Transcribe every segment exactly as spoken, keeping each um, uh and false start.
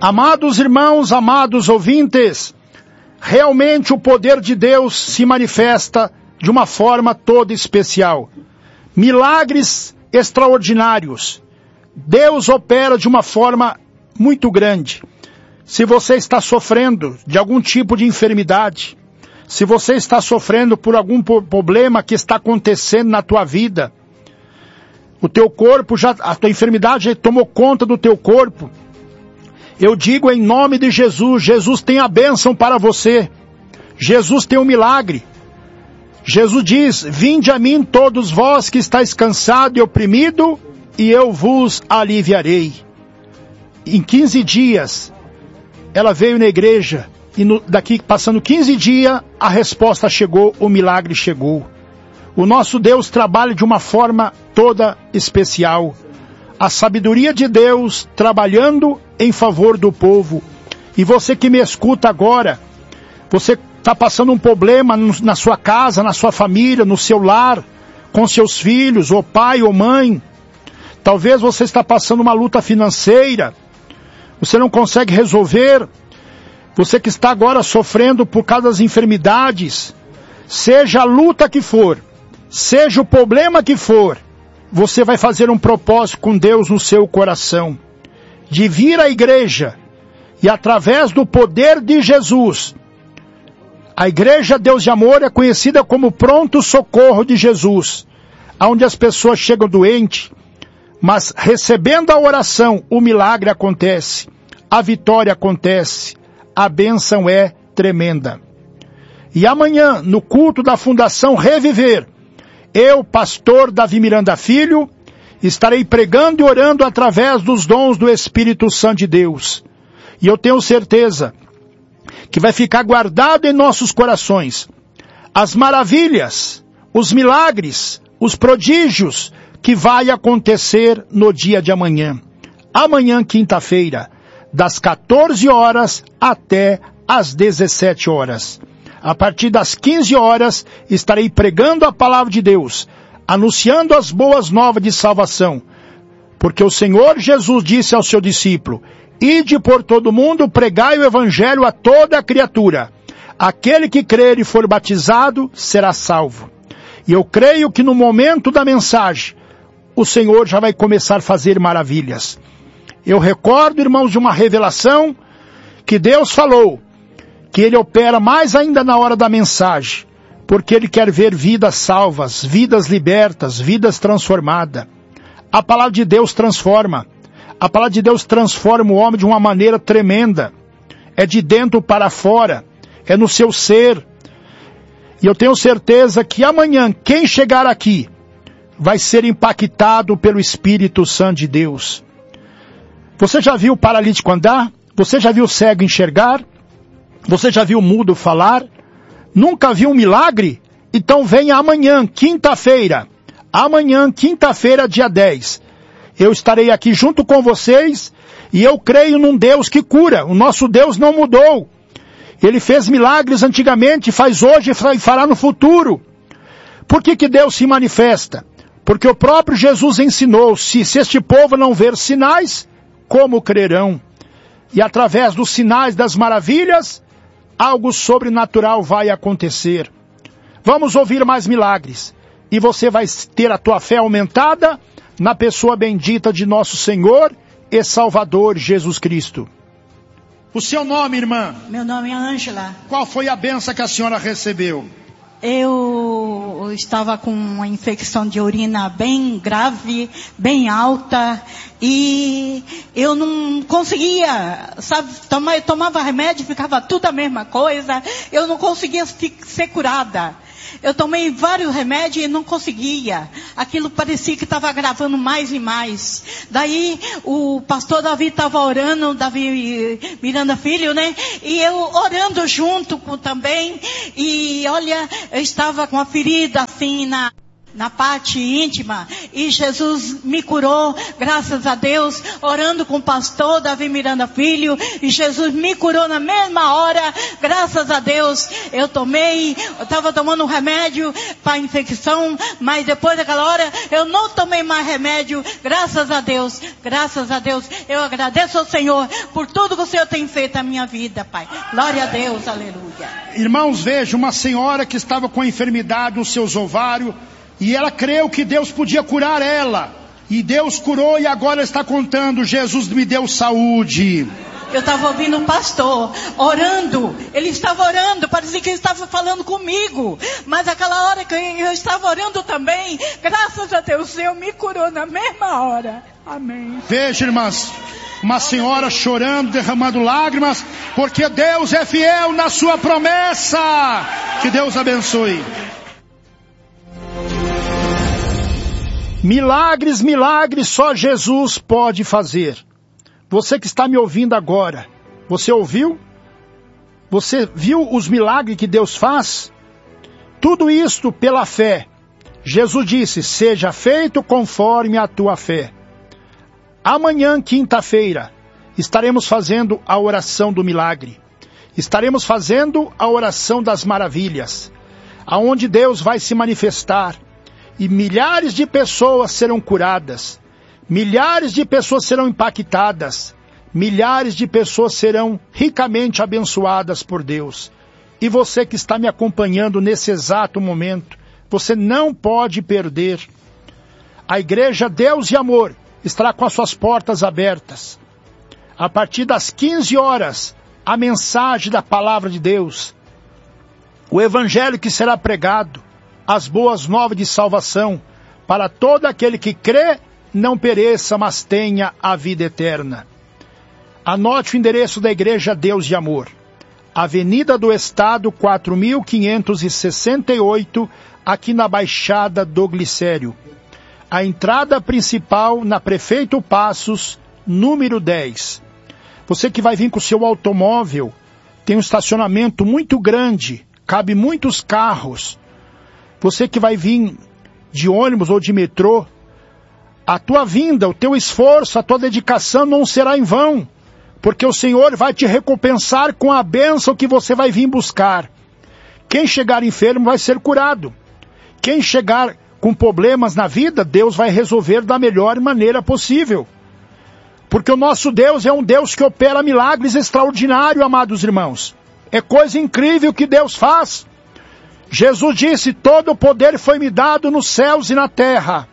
Amados irmãos, amados ouvintes, realmente o poder de Deus se manifesta de uma forma toda especial. Milagres extraordinários. Deus opera de uma forma muito grande. Se você está sofrendo de algum tipo de enfermidade, se você está sofrendo por algum problema que está acontecendo na tua vida, o teu corpo, já, a tua enfermidade já tomou conta do teu corpo, eu digo em nome de Jesus, Jesus tem a bênção para você. Jesus tem um milagre. Jesus diz, vinde a mim todos vós que estáis cansados e oprimidos, e eu vos aliviarei. Em quinze dias, ela veio na igreja, e no, daqui passando quinze dias, a resposta chegou, o milagre chegou. O nosso Deus trabalha de uma forma toda especial. A sabedoria de Deus trabalhando em favor do povo. E você que me escuta agora, você está passando um problema na sua casa, na sua família, no seu lar, com seus filhos, ou pai ou mãe. Talvez você está passando uma luta financeira, você não consegue resolver. Você que está agora sofrendo por causa das enfermidades, seja a luta que for, seja o problema que for, você vai fazer um propósito com Deus no seu coração, de vir à igreja, e através do poder de Jesus, a igreja Deus de Amor é conhecida como pronto socorro de Jesus, onde as pessoas chegam doentes, mas recebendo a oração, o milagre acontece, a vitória acontece, a bênção é tremenda. E amanhã, no culto da Fundação Reviver, eu, pastor Davi Miranda Filho, estarei pregando e orando através dos dons do Espírito Santo de Deus. E eu tenho certeza que vai ficar guardado em nossos corações as maravilhas, os milagres, os prodígios que vai acontecer no dia de amanhã. Amanhã, quinta-feira, das quatorze horas até às dezessete horas. A partir das quinze horas, estarei pregando a palavra de Deus, anunciando as boas novas de salvação. Porque o Senhor Jesus disse ao seu discípulo, ide por todo mundo, pregai o evangelho a toda criatura. Aquele que crer e for batizado, será salvo. E eu creio que no momento da mensagem, o Senhor já vai começar a fazer maravilhas. Eu recordo, irmãos, de uma revelação que Deus falou, que Ele opera mais ainda na hora da mensagem, porque Ele quer ver vidas salvas, vidas libertas, vidas transformadas. A palavra de Deus transforma. A palavra de Deus transforma o homem de uma maneira tremenda. É de dentro para fora. É no seu ser. E eu tenho certeza que amanhã, quem chegar aqui, vai ser impactado pelo Espírito Santo de Deus. Você já viu o paralítico andar? Você já viu o cego enxergar? Você já viu o mudo falar? Nunca viu um milagre? Então venha amanhã, quinta-feira. Amanhã, quinta-feira, dia dez. Eu estarei aqui junto com vocês e eu creio num Deus que cura. O nosso Deus não mudou. Ele fez milagres antigamente, faz hoje e fará no futuro. Por que que Deus se manifesta? Porque o próprio Jesus ensinou, se, se este povo não ver sinais, como crerão? E através dos sinais, das maravilhas, algo sobrenatural vai acontecer. Vamos ouvir mais milagres. E você vai ter a tua fé aumentada na pessoa bendita de nosso Senhor e Salvador Jesus Cristo. O seu nome, irmã? Meu nome é Ângela. Qual foi a benção que a senhora recebeu? Eu estava com uma infecção de urina bem grave, bem alta, e eu não conseguia, sabe, tomar, eu tomava remédio, ficava tudo a mesma coisa, eu não conseguia ser curada. Eu tomei vários remédios e não conseguia. Aquilo parecia que estava agravando mais e mais. Daí o pastor Davi estava orando, Davi Miranda Filho, né? E eu orando junto com, também. E olha, eu estava com a ferida assim na, na parte íntima, e Jesus me curou, graças a Deus, orando com o pastor Davi Miranda Filho, e Jesus me curou na mesma hora, graças a Deus. Eu tomei, eu estava tomando um remédio para infecção, mas depois daquela hora, eu não tomei mais remédio, graças a Deus, graças a Deus. Eu agradeço ao Senhor por tudo que o Senhor tem feito na minha vida, Pai. Glória a Deus, aleluia. Irmãos, veja, uma senhora que estava com a enfermidade nos seus ovários, e ela creu que Deus podia curar ela. E Deus curou, e agora está contando, Jesus me deu saúde. Eu estava ouvindo um pastor orando. Ele estava orando, parecia que ele estava falando comigo. Mas aquela hora que eu estava orando também, graças a Deus, o Senhor me curou na mesma hora. Amém. Veja, irmãs, uma senhora chorando, derramando lágrimas, porque Deus é fiel na sua promessa. Que Deus abençoe. Milagres, milagres, só Jesus pode fazer. Você que está me ouvindo agora, você ouviu? Você viu os milagres que Deus faz? Tudo isto pela fé. Jesus disse, seja feito conforme a tua fé. Amanhã, quinta-feira, estaremos fazendo a oração do milagre. Estaremos fazendo a oração das maravilhas, aonde Deus vai se manifestar. E milhares de pessoas serão curadas, milhares de pessoas serão impactadas, milhares de pessoas serão ricamente abençoadas por Deus. E você que está me acompanhando nesse exato momento, você não pode perder. A igreja Deus e Amor estará com as suas portas abertas. A partir das quinze horas, a mensagem da palavra de Deus, o evangelho que será pregado, as boas novas de salvação, para todo aquele que crê, não pereça, mas tenha a vida eterna. Anote o endereço da Igreja Deus e Amor. Avenida do Estado, quatro mil quinhentos e sessenta e oito, aqui na Baixada do Glicério. A entrada principal na Prefeito Passos, número dez. Você que vai vir com o seu automóvel, tem um estacionamento muito grande, cabe muitos carros. Você que vai vir de ônibus ou de metrô, a tua vinda, o teu esforço, a tua dedicação não será em vão, porque o Senhor vai te recompensar com a bênção que você vai vir buscar. Quem chegar enfermo vai ser curado. Quem chegar com problemas na vida, Deus vai resolver da melhor maneira possível. Porque o nosso Deus é um Deus que opera milagres extraordinários, amados irmãos. É coisa incrível que Deus faz. Jesus disse, todo o poder foi me dado nos céus e na terra.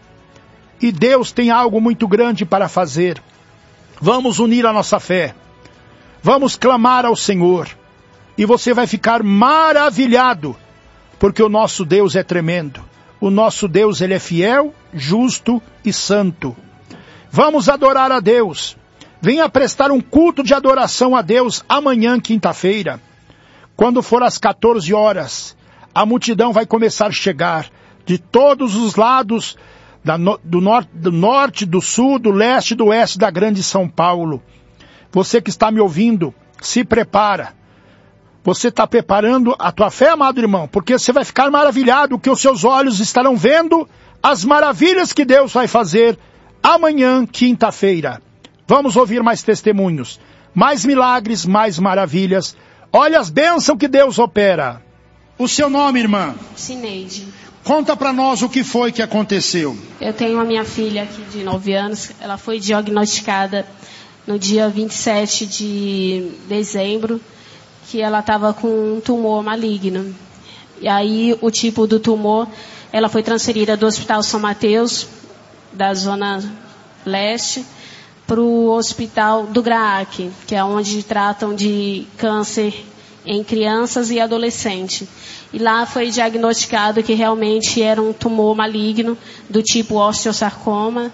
E Deus tem algo muito grande para fazer. Vamos unir a nossa fé. Vamos clamar ao Senhor. E você vai ficar maravilhado, porque o nosso Deus é tremendo. O nosso Deus, Ele é fiel, justo e santo. Vamos adorar a Deus. Venha prestar um culto de adoração a Deus amanhã, quinta-feira. Quando for às quatorze horas, a multidão vai começar a chegar de todos os lados, da no, do, nor, do norte, do sul, do leste e do oeste da grande São Paulo. Você que está me ouvindo, se prepara. Você está preparando a tua fé, amado irmão, porque você vai ficar maravilhado, que os seus olhos estarão vendo as maravilhas que Deus vai fazer amanhã, quinta-feira. Vamos ouvir mais testemunhos, mais milagres, mais maravilhas. Olha as bênçãos que Deus opera. O seu nome, irmã? Cineide. Conta para nós o que foi que aconteceu. Eu tenho a minha filha aqui de nove anos. Ela foi diagnosticada no dia vinte e sete de dezembro, que ela estava com um tumor maligno. E aí o tipo do tumor, ela foi transferida do Hospital São Mateus, da Zona Leste, para o Hospital do Graac, que é onde tratam de câncer em crianças e adolescentes. E lá foi diagnosticado que realmente era um tumor maligno do tipo osteosarcoma.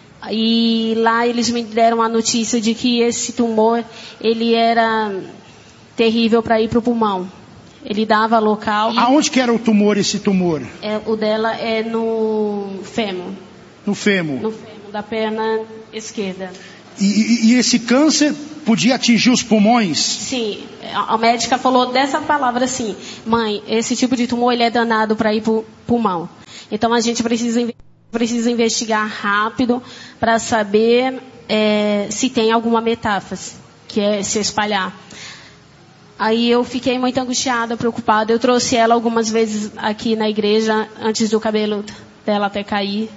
E lá eles me deram a notícia de que esse tumor, ele era terrível para ir para o pulmão. Ele dava local. Aonde que era o tumor, esse tumor? É, o dela é no fêmur. No fêmur? No fêmur, da perna esquerda. E, e, e esse câncer podia atingir os pulmões? Sim, a, a médica falou dessa palavra assim, mãe, esse tipo de tumor ele é danado para ir para o pulmão. Então a gente precisa, precisa investigar rápido para saber é, se tem alguma metáfase, que é se espalhar. Aí eu fiquei muito angustiada, preocupada. Eu trouxe ela algumas vezes aqui na igreja, antes do cabelo dela até cair.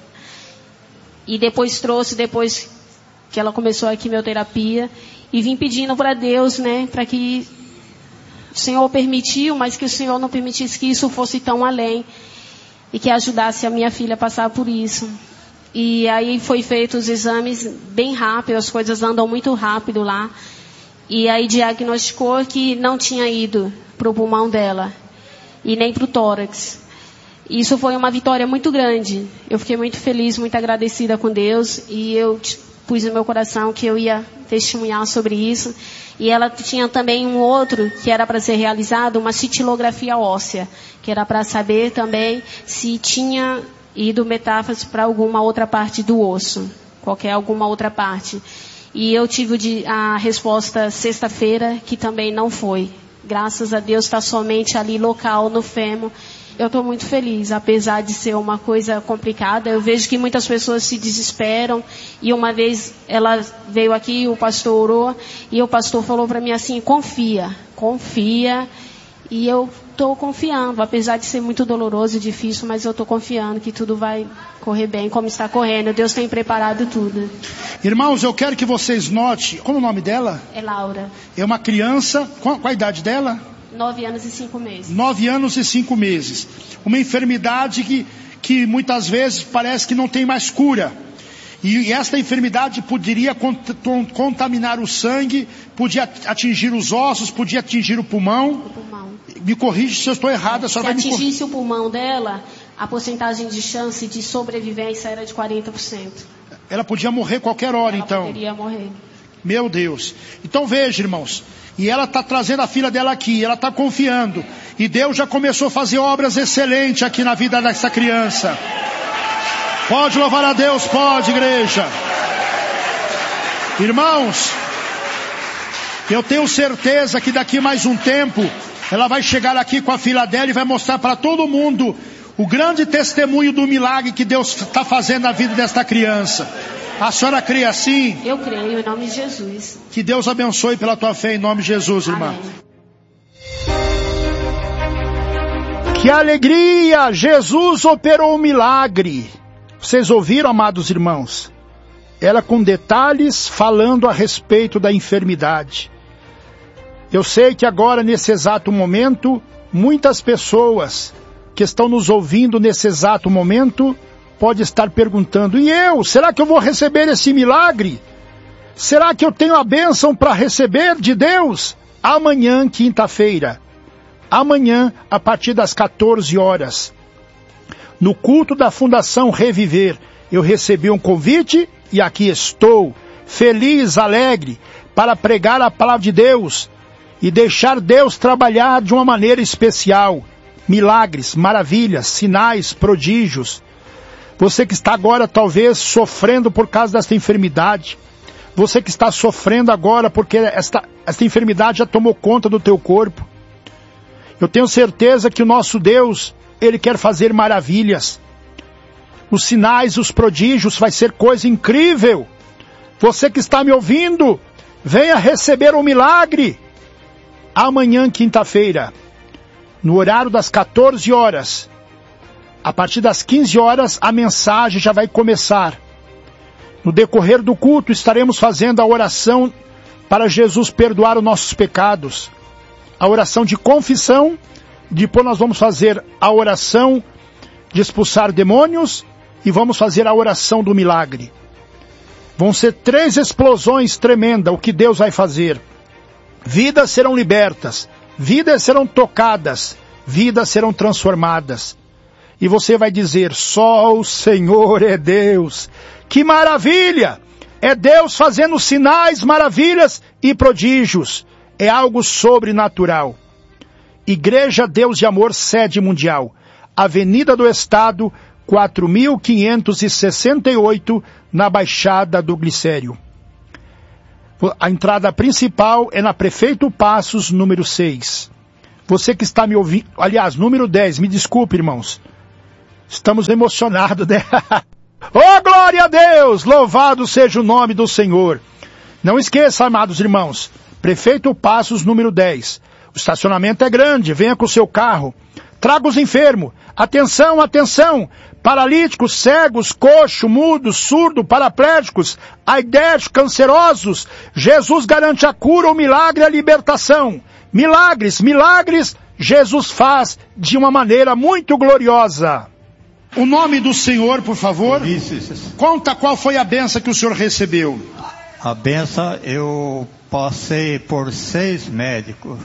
E depois trouxe, depois que ela começou a quimioterapia. E vim pedindo para Deus, né, para que o Senhor permitiu, mas que o Senhor não permitisse que isso fosse tão além. E que ajudasse a minha filha a passar por isso. E aí foi feito os exames bem rápido, as coisas andam muito rápido lá. E aí diagnosticou que não tinha ido para o pulmão dela e nem para o tórax. Isso foi uma vitória muito grande. Eu fiquei muito feliz, muito agradecida com Deus e eu pus no meu coração que eu ia testemunhar sobre isso. E ela tinha também um outro que era para ser realizado, uma cintilografia óssea, que era para saber também se tinha ido metáfase para alguma outra parte do osso, qualquer alguma outra parte. E eu tive a resposta sexta-feira, que também não foi. Graças a Deus está somente ali local, no fêmur. Eu estou muito feliz, apesar de ser uma coisa complicada. Eu vejo que muitas pessoas se desesperam. E uma vez ela veio aqui, o pastor orou, e o pastor falou para mim assim, confia, confia. E eu estou confiando, apesar de ser muito doloroso e difícil, mas eu estou confiando que tudo vai correr bem, como está correndo. Deus tem preparado tudo. Irmãos, eu quero que vocês notem, como é o nome dela? É Laura. É uma criança, qual, qual a idade dela? Nove anos e cinco meses. Nove anos e cinco meses. Uma enfermidade que, que muitas vezes parece que não tem mais cura. E esta enfermidade poderia cont- contaminar o sangue, podia atingir os ossos, podia atingir o pulmão. O pulmão. Me corrige se eu estou errado. A Se vai atingisse me o pulmão dela, a porcentagem de chance de sobrevivência era de quarenta por cento. Ela podia morrer qualquer hora, ela então. Ela poderia morrer. Meu Deus. Então veja, irmãos. E ela está trazendo a filha dela aqui. Ela está confiando. E Deus já começou a fazer obras excelentes aqui na vida dessa criança. Pode louvar a Deus, pode, igreja. Irmãos, eu tenho certeza que daqui mais um tempo, ela vai chegar aqui com a filha dela e vai mostrar para todo mundo o grande testemunho do milagre que Deus está fazendo na vida desta criança. A senhora crê assim? Eu creio, em nome de Jesus. Que Deus abençoe pela tua fé, em nome de Jesus, irmã. Amém. Que alegria! Jesus operou um milagre. Vocês ouviram, amados irmãos? Ela com detalhes falando a respeito da enfermidade. Eu sei que agora, nesse exato momento, muitas pessoas que estão nos ouvindo nesse exato momento podem estar perguntando, e eu? Será que eu vou receber esse milagre? Será que eu tenho a bênção para receber de Deus? Amanhã, quinta-feira. Amanhã, a partir das quatorze horas. No culto da Fundação Reviver, eu recebi um convite e aqui estou, feliz, alegre, para pregar a palavra de Deus e deixar Deus trabalhar de uma maneira especial. Milagres, maravilhas, sinais, prodígios. Você que está agora talvez sofrendo por causa desta enfermidade. Você que está sofrendo agora porque esta, esta enfermidade já tomou conta do teu corpo. Eu tenho certeza que o nosso Deus, Ele quer fazer maravilhas. Os sinais, os prodígios, vai ser coisa incrível. Você que está me ouvindo, venha receber o milagre. Amanhã, quinta-feira, no horário das quatorze horas, a partir das quinze horas, a mensagem já vai começar. No decorrer do culto, estaremos fazendo a oração para Jesus perdoar os nossos pecados. A oração de confissão. Depois nós vamos fazer a oração de expulsar demônios e vamos fazer a oração do milagre. Vão ser três explosões tremendas o que Deus vai fazer. Vidas serão libertas, vidas serão tocadas, vidas serão transformadas. E você vai dizer, só o Senhor é Deus. Que maravilha! É Deus fazendo sinais, maravilhas e prodígios. É algo sobrenatural. Igreja Deus de Amor, sede mundial. Avenida do Estado, quatro mil quinhentos e sessenta e oito, na Baixada do Glicério. A entrada principal é na Prefeito Passos, número seis. Você que está me ouvindo, aliás, número dez, me desculpe, irmãos. Estamos emocionados, né? Oh, glória a Deus! Louvado seja o nome do Senhor. Não esqueça, amados irmãos, Prefeito Passos, número dez. O estacionamento é grande, venha com o seu carro. Traga os enfermos. Atenção, atenção! Paralíticos, cegos, coxos, mudos, surdos, paraplégicos, aidéticos, cancerosos. Jesus garante a cura, o milagre e a libertação. Milagres, milagres, Jesus faz de uma maneira muito gloriosa. O nome do Senhor, por favor. Ulisses. Conta qual foi a benção que o senhor recebeu. A benção, eu passei por seis médicos.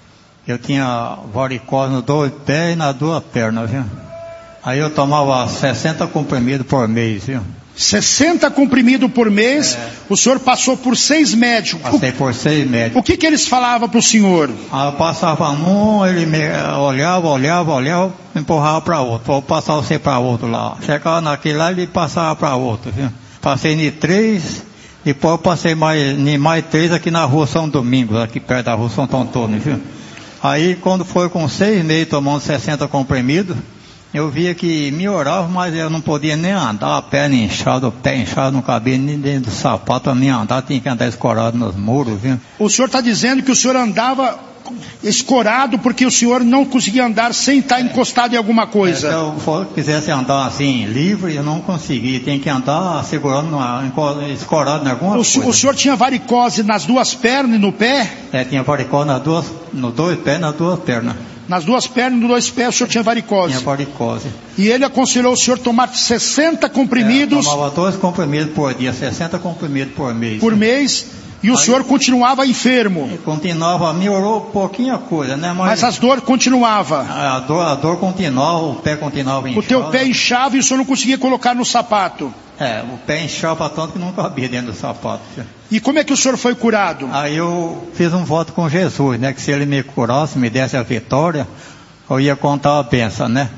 Eu tinha varicose nos dois pés e nas duas pernas, viu? Aí eu tomava sessenta comprimidos por mês, viu? sessenta comprimidos por mês, é. O senhor passou por seis médicos. Passei por seis médicos. O que que eles falavam para o senhor? Aí eu passava num, ele me olhava, olhava, olhava, me empurrava para outro. Vou passar você para outro lá. Chegava naquele lá, ele passava para outro, viu? Passei em três, depois eu passei mais, em mais três aqui na rua São Domingos, aqui perto da rua São Antônio, viu? Aí quando foi com seis meses tomando sessenta comprimidos, eu via que melhorava, mas eu não podia nem andar, a perna inchada, o pé inchado, não cabia nem dentro do sapato, a nem andar, tinha que andar escorado nos muros, viu? O senhor está dizendo que o senhor andava escorado porque o senhor não conseguia andar sem estar encostado em alguma coisa. É, se eu for, quisesse andar assim, livre, eu não conseguia, tinha que andar segurando, escorado em alguma o coisa. O senhor tinha varicose nas duas pernas e no pé? É, tinha varicose nas duas, nos dois pés, nas duas pernas. Nas duas pernas e nos dois pés o senhor tinha varicose. Tinha varicose. E ele aconselhou o senhor tomar sessenta comprimidos. É, tomava dois comprimidos por dia, sessenta comprimidos por mês. Por mês. E o Aí, senhor continuava enfermo. Continuava, melhorou pouquinha coisa, né? Mas, Mas as dores continuavam. A dor, a dor continuava, o pé continuava inchado. O teu pé inchava e o senhor não conseguia colocar no sapato. É, o pé inchava tanto que não cabia dentro do sapato. E como é que o senhor foi curado? Aí eu fiz um voto com Jesus, né? Que se ele me curasse, me desse a vitória, eu ia contar a bênção, né?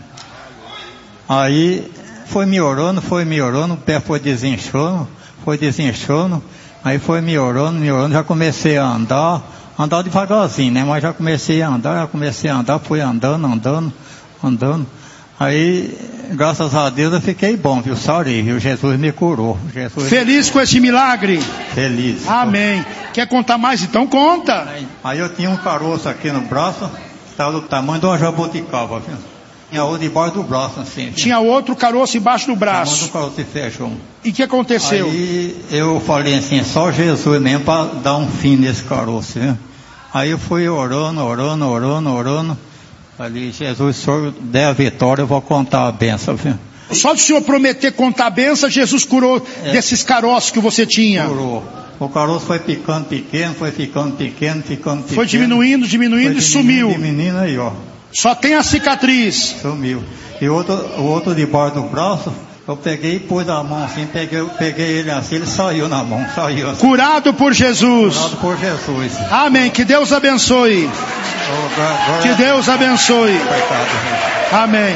Aí foi melhorando, foi melhorando, o pé foi desinchando, foi desinchando. Aí foi melhorando, melhorando, já comecei a andar, andar devagarzinho, né? Mas já comecei a andar, já comecei a andar, fui andando, andando, andando. Aí, graças a Deus, eu fiquei bom, viu? Sarei, viu? Jesus me curou. Jesus Feliz me... com esse milagre? Feliz. Amém. Quer contar mais? Então conta. Aí, aí eu tinha um caroço aqui no braço, estava do tamanho de uma jabuticaba, viu? Tinha outro debaixo do braço, assim. Viu? Tinha outro caroço embaixo do braço. O caroço se fechou. E o que aconteceu? Aí eu falei assim, só Jesus mesmo para dar um fim nesse caroço, viu? Aí eu fui orando, orando, orando, orando. Falei, Jesus, se o senhor der a vitória, eu vou contar a benção, viu? Só de o senhor prometer contar a benção, Jesus curou é. desses caroços que você tinha. Curou. O caroço foi ficando pequeno, foi ficando pequeno, ficando pequeno. Foi diminuindo, diminuindo e sumiu. Diminuindo aí, ó. Só tem a cicatriz. Sumiu. E outro, o outro debaixo do braço, eu peguei e pus a mão assim, peguei, peguei ele assim, ele saiu na mão, saiu assim. Curado por Jesus. Curado por Jesus. Amém. Que Deus abençoe. Oh, glória, que Deus abençoe. Amém.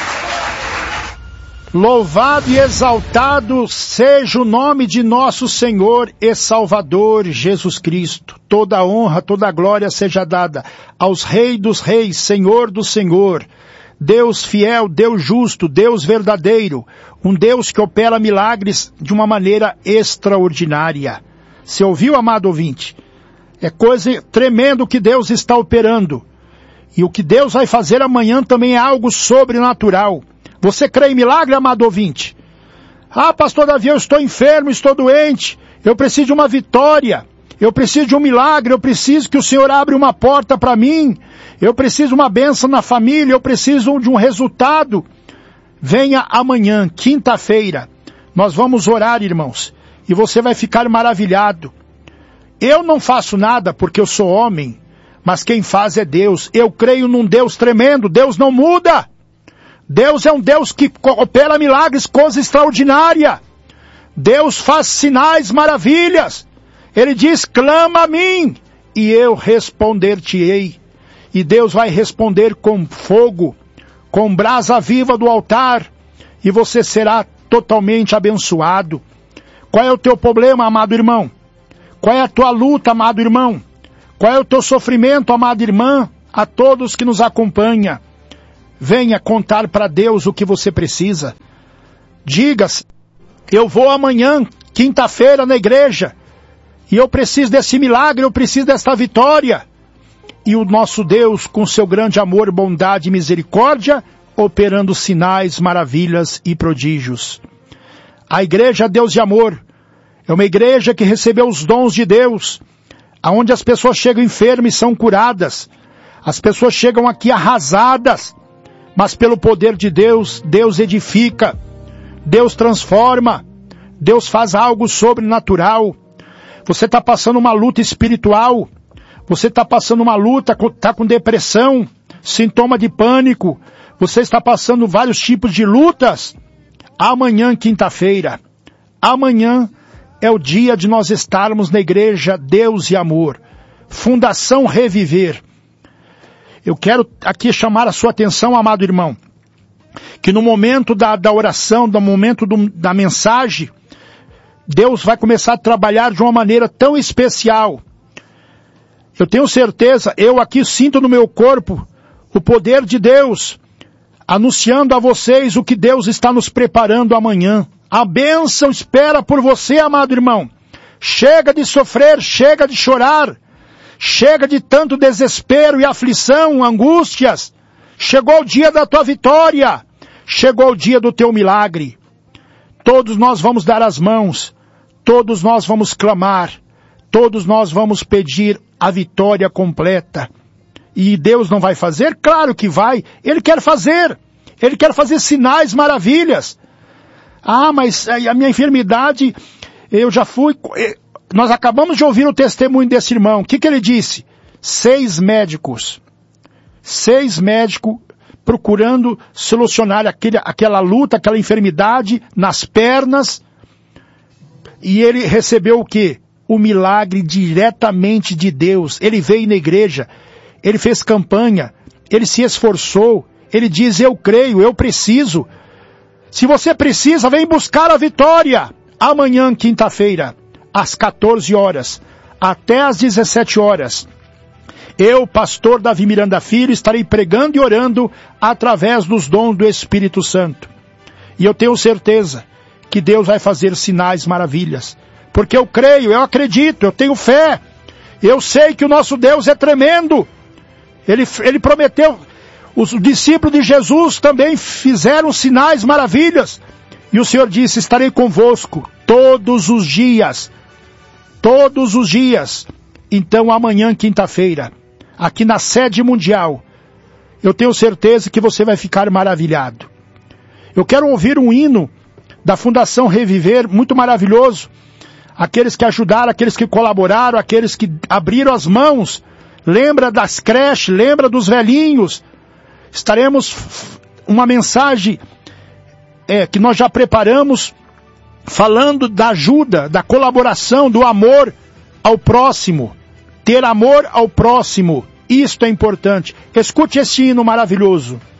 Louvado e exaltado seja o nome de nosso Senhor e Salvador Jesus Cristo. Toda a honra, toda a glória seja dada aos Reis dos Reis, Senhor do Senhor. Deus fiel, Deus justo, Deus verdadeiro. Um Deus que opera milagres de uma maneira extraordinária. Você ouviu, amado ouvinte? É coisa tremenda o que Deus está operando. E o que Deus vai fazer amanhã também é algo sobrenatural. Você crê em milagre, amado ouvinte? Ah, pastor Davi, eu estou enfermo, estou doente, eu preciso de uma vitória, eu preciso de um milagre, eu preciso que o Senhor abra uma porta para mim, eu preciso de uma bênção na família, eu preciso de um resultado. Venha amanhã, quinta-feira, nós vamos orar, irmãos, e você vai ficar maravilhado. Eu não faço nada porque eu sou homem, mas quem faz é Deus. Eu creio num Deus tremendo, Deus não muda. Deus é um Deus que opera milagres, coisa extraordinária. Deus faz sinais, maravilhas. Ele diz, clama a mim, e eu responder-te-ei. E Deus vai responder com fogo, com brasa viva do altar, e você será totalmente abençoado. Qual é o teu problema, amado irmão? Qual é a tua luta, amado irmão? Qual é o teu sofrimento, amada irmã? A todos que nos acompanham. venha contar para Deus o que você precisa. Diga: eu vou amanhã, quinta-feira, na igreja, e eu preciso desse milagre, eu preciso desta vitória. E o nosso Deus, com seu grande amor, bondade e misericórdia, operando sinais, maravilhas e prodígios. A igreja Deus de Amor é uma igreja que recebeu os dons de Deus, aonde as pessoas chegam enfermas e são curadas. As pessoas chegam aqui arrasadas, mas pelo poder de Deus, Deus edifica, Deus transforma, Deus faz algo sobrenatural. Você está passando uma luta espiritual, você está passando uma luta, está com depressão, sintoma de pânico, você está passando vários tipos de lutas. Amanhã, quinta-feira, amanhã é o dia de nós estarmos na igreja Deus e Amor, Fundação Reviver. Eu quero aqui chamar a sua atenção, amado irmão, que no momento da, da oração, no momento do, da mensagem, Deus vai começar a trabalhar de uma maneira tão especial. Eu tenho certeza, eu aqui sinto no meu corpo o poder de Deus, anunciando a vocês o que Deus está nos preparando amanhã. A bênção espera por você, amado irmão. Chega de sofrer, chega de chorar, chega de tanto desespero e aflição, angústias. Chegou o dia da tua vitória, chegou o dia do teu milagre. Todos nós vamos dar as mãos, todos nós vamos clamar, todos nós vamos pedir a vitória completa. E Deus não vai fazer? Claro que vai. Ele quer fazer. Ele quer fazer sinais, maravilhas. Ah, mas a minha enfermidade, eu já fui... Nós acabamos de ouvir o testemunho desse irmão. O que, que ele disse? Seis médicos. Seis médicos procurando solucionar aquele, aquela luta, aquela enfermidade nas pernas. E ele recebeu o quê? O milagre diretamente de Deus. Ele veio na igreja, ele fez campanha, ele se esforçou, ele diz: eu creio, eu preciso. Se você precisa, vem buscar a vitória. Amanhã, quinta-feira, às quatorze horas, até às dezessete horas, eu, pastor Davi Miranda Filho, estarei pregando e orando através dos dons do Espírito Santo. E eu tenho certeza que Deus vai fazer sinais, maravilhas. Porque eu creio, eu acredito, eu tenho fé. Eu sei que o nosso Deus é tremendo. Ele, ele prometeu, os discípulos de Jesus também fizeram sinais, maravilhas. E o Senhor disse: estarei convosco todos os dias. Todos os dias. Então amanhã, quinta-feira, aqui na sede mundial, eu tenho certeza que você vai ficar maravilhado. Eu quero ouvir um hino da Fundação Reviver, muito maravilhoso. Aqueles que ajudaram, aqueles que colaboraram, aqueles que abriram as mãos. Lembra das creches, lembra dos velhinhos. Estaremos uma mensagem é, que nós já preparamos, falando da ajuda, da colaboração, do amor ao próximo. Ter amor ao próximo, isto é importante. Escute esse hino maravilhoso.